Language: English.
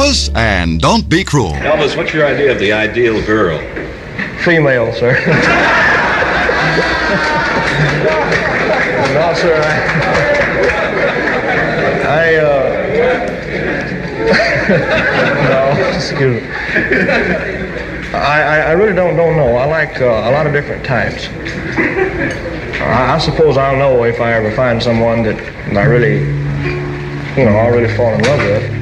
Elvis, and don't be cruel. Elvis, what's your idea of the ideal girl? Female, sir. No, sir, no, excuse me. I really don't know. I like a lot of different types. I suppose I'll know if I ever find someone that I really, I'll really fall in love with.